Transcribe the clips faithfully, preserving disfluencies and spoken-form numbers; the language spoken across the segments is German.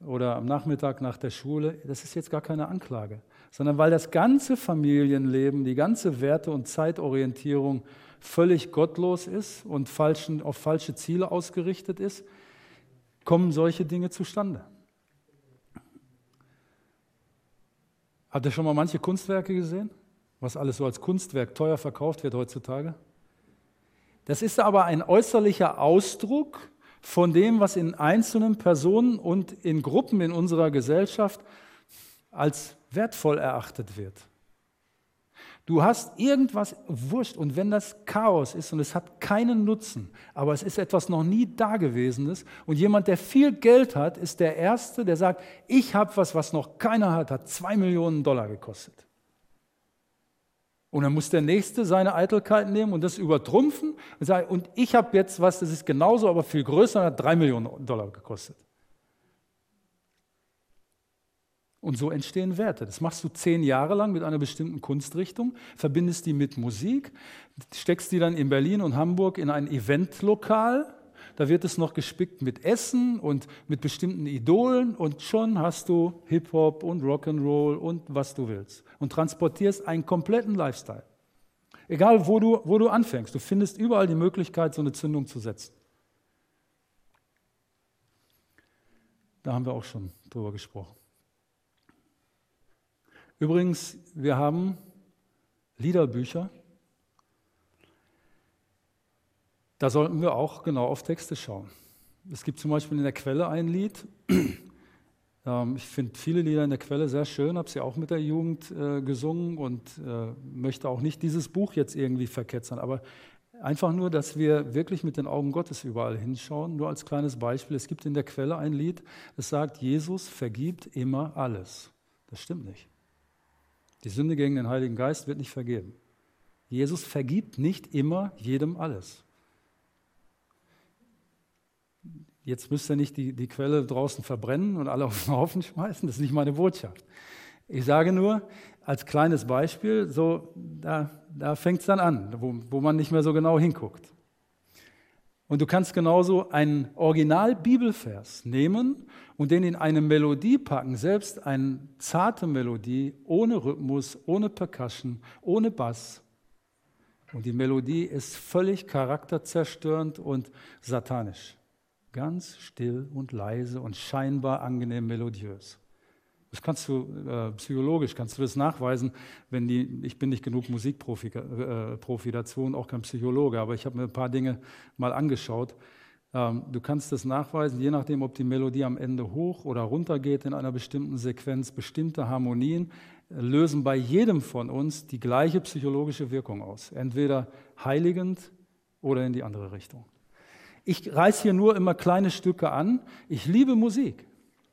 oder am Nachmittag nach der Schule, das ist jetzt gar keine Anklage, sondern weil das ganze Familienleben, die ganze Werte- und Zeitorientierung völlig gottlos ist und falschen, auf falsche Ziele ausgerichtet ist, kommen solche Dinge zustande. Habt ihr schon mal manche Kunstwerke gesehen? Was alles so als Kunstwerk teuer verkauft wird heutzutage? Das ist aber ein äußerlicher Ausdruck von dem, was in einzelnen Personen und in Gruppen in unserer Gesellschaft als wertvoll erachtet wird. Du hast irgendwas, wurscht, und wenn das Chaos ist und es hat keinen Nutzen, aber es ist etwas noch nie Dagewesenes und jemand, der viel Geld hat, ist der Erste, der sagt, ich habe was, was noch keiner hat, hat zwei Millionen Dollar gekostet. Und dann muss der Nächste seine Eitelkeit nehmen und das übertrumpfen und sagen, und ich habe jetzt was, das ist genauso, aber viel größer, hat drei Millionen Dollar gekostet. Und so entstehen Werte. Das machst du zehn Jahre lang mit einer bestimmten Kunstrichtung, verbindest die mit Musik, steckst die dann in Berlin und Hamburg in ein Eventlokal, da wird es noch gespickt mit Essen und mit bestimmten Idolen und schon hast du Hip-Hop und Rock'n'Roll und was du willst und transportierst einen kompletten Lifestyle. Egal, wo du, wo du anfängst, du findest überall die Möglichkeit, so eine Zündung zu setzen. Da haben wir auch schon drüber gesprochen. Übrigens, wir haben Liederbücher. Da sollten wir auch genau auf Texte schauen. Es gibt zum Beispiel in der Quelle ein Lied. Ich finde viele Lieder in der Quelle sehr schön, habe sie auch mit der Jugend äh, gesungen und äh, möchte auch nicht dieses Buch jetzt irgendwie verketzern, aber einfach nur, dass wir wirklich mit den Augen Gottes überall hinschauen. Nur als kleines Beispiel, es gibt in der Quelle ein Lied, das sagt, Jesus vergibt immer alles. Das stimmt nicht. Die Sünde gegen den Heiligen Geist wird nicht vergeben. Jesus vergibt nicht immer jedem alles. Jetzt müsst ihr nicht die, die Quelle draußen verbrennen und alle auf den Haufen schmeißen, das ist nicht meine Botschaft. Ich sage nur, als kleines Beispiel, so, da, da fängt es dann an, wo, wo man nicht mehr so genau hinguckt. Und du kannst genauso einen Original-Bibelvers nehmen und den in eine Melodie packen, selbst eine zarte Melodie, ohne Rhythmus, ohne Percussion, ohne Bass. Und die Melodie ist völlig charakterzerstörend und satanisch. Ganz still und leise und scheinbar angenehm melodiös. Das kannst du, äh, psychologisch kannst du das nachweisen, wenn die, ich bin nicht genug Musikprofi äh, Profi dazu und auch kein Psychologe, aber ich habe mir ein paar Dinge mal angeschaut. Ähm, du kannst das nachweisen, je nachdem, ob die Melodie am Ende hoch oder runter geht in einer bestimmten Sequenz, bestimmte Harmonien äh, lösen bei jedem von uns die gleiche psychologische Wirkung aus. Entweder heiligend oder in die andere Richtung. Ich reiße hier nur immer kleine Stücke an. Ich liebe Musik.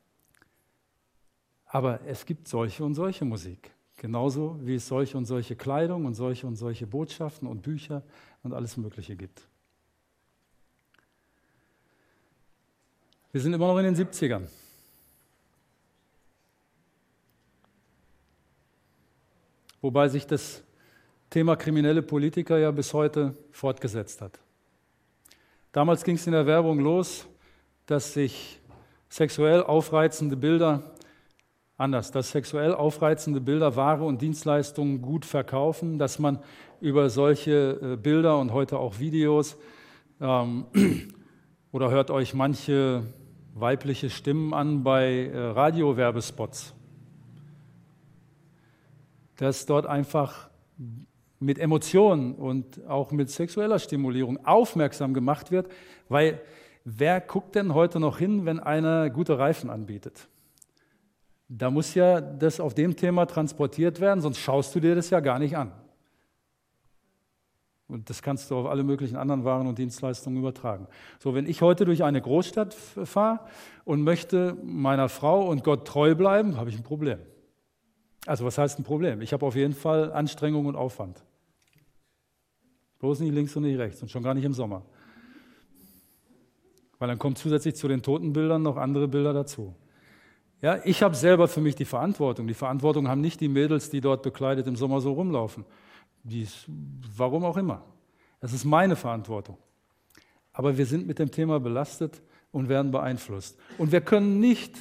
Aber es gibt solche und solche Musik. Genauso wie es solche und solche Kleidung und solche und solche Botschaften und Bücher und alles Mögliche gibt. Wir sind immer noch in den siebzigern. Wobei sich das Thema kriminelle Politiker ja bis heute fortgesetzt hat. Damals ging es in der Werbung los, dass sich sexuell aufreizende Bilder, anders, dass sexuell aufreizende Bilder Ware und Dienstleistungen gut verkaufen, dass man über solche Bilder und heute auch Videos ähm, oder hört euch manche weibliche Stimmen an bei äh, Radiowerbespots, dass dort einfach mit Emotionen und auch mit sexueller Stimulierung aufmerksam gemacht wird, weil wer guckt denn heute noch hin, wenn einer gute Reifen anbietet? Da muss ja das auf dem Thema transportiert werden, sonst schaust du dir das ja gar nicht an. Und das kannst du auf alle möglichen anderen Waren und Dienstleistungen übertragen. So, wenn ich heute durch eine Großstadt fahre und möchte meiner Frau und Gott treu bleiben, habe ich ein Problem. Also was heißt ein Problem? Ich habe auf jeden Fall Anstrengung und Aufwand. Bloß nicht links und nicht rechts und schon gar nicht im Sommer. Weil dann kommen zusätzlich zu den Totenbildern noch andere Bilder dazu. Ja, ich habe selber für mich die Verantwortung. Die Verantwortung haben nicht die Mädels, die dort bekleidet im Sommer so rumlaufen. Die, warum auch immer. Das ist meine Verantwortung. Aber wir sind mit dem Thema belastet und werden beeinflusst. Und wir können nicht